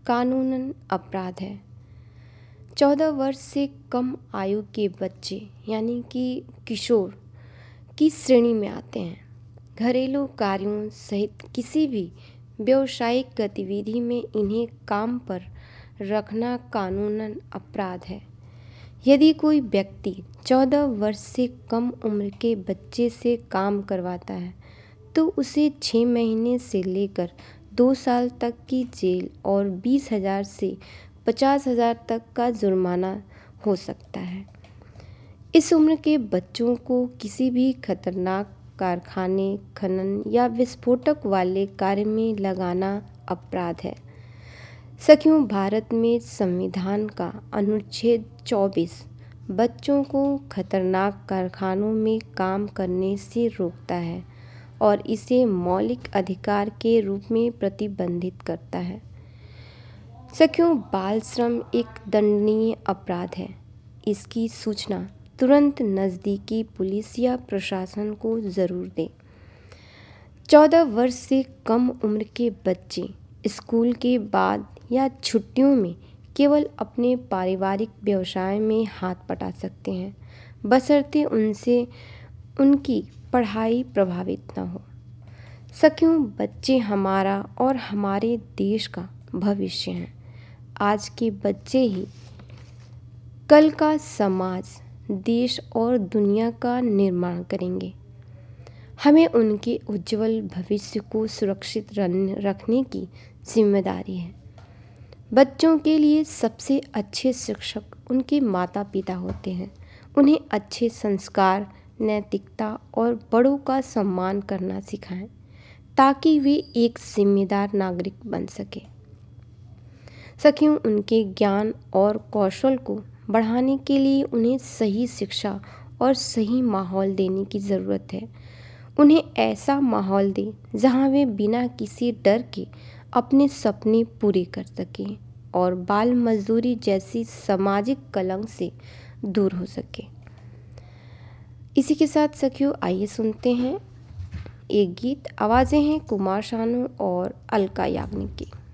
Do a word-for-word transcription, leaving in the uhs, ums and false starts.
कानूनन अपराध है। चौदह वर्ष से कम आयु के बच्चे यानी कि किशोर की श्रेणी में आते हैं। घरेलू कार्यों सहित किसी भी व्यावसायिक गतिविधि में इन्हें काम पर रखना कानूनन अपराध है। यदि कोई व्यक्ति चौदह वर्ष से कम उम्र के बच्चे से काम करवाता है तो उसे छः महीने से लेकर दो साल तक की जेल और बीस हजार से पचास हजार तक का जुर्माना हो सकता है। इस उम्र के बच्चों को किसी भी खतरनाक कारखाने, खनन या विस्फोटक वाले कार्य में लगाना अपराध है। सखियों, भारत में संविधान का अनुच्छेद चौबीस बच्चों को खतरनाक कारखानों में काम करने से रोकता है और इसे मौलिक अधिकार के रूप में प्रतिबंधित करता है। सखियों, बाल श्रम एक दंडनीय अपराध है। इसकी सूचना तुरंत नज़दीकी पुलिस या प्रशासन को ज़रूर दें। चौदह वर्ष से कम उम्र के बच्चे स्कूल के बाद या छुट्टियों में केवल अपने पारिवारिक व्यवसाय में हाथ बटा सकते हैं, बशर्ते उनसे उनकी पढ़ाई प्रभावित न हो। सखियों, बच्चे हमारा और हमारे देश का भविष्य हैं। आज के बच्चे ही कल का समाज, देश और दुनिया का निर्माण करेंगे। हमें उनके उज्जवल भविष्य को सुरक्षित रखने की जिम्मेदारी है। बच्चों के लिए सबसे अच्छे शिक्षक उनके माता पिता होते हैं। उन्हें अच्छे संस्कार, नैतिकता और बड़ों का सम्मान करना सिखाएं ताकि वे एक जिम्मेदार नागरिक बन सकें। सखियों, उनके ज्ञान और कौशल को बढ़ाने के लिए उन्हें सही शिक्षा और सही माहौल देने की ज़रूरत है। उन्हें ऐसा माहौल दें जहां वे बिना किसी डर के अपने सपने पूरे कर सकें और बाल मजदूरी जैसी सामाजिक कलंक से दूर हो सके। इसी के साथ सखियों, आइए सुनते हैं एक गीत। आवाज़ें हैं कुमार शानू और अलका याग्निक की।